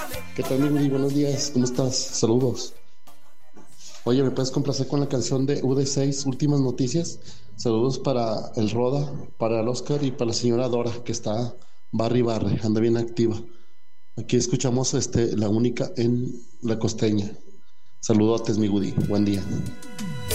¿Qué tal, mi Woody? Buenos días, ¿cómo estás? Saludos. Oye, ¿me puedes complacer con la canción de UD6, Últimas Noticias? Saludos para el Roda, para el Oscar y para la señora Dora, que está barre y barre, anda bien activa. Aquí escuchamos la única en la costeña. Saludotes, mi Woody. Buen día.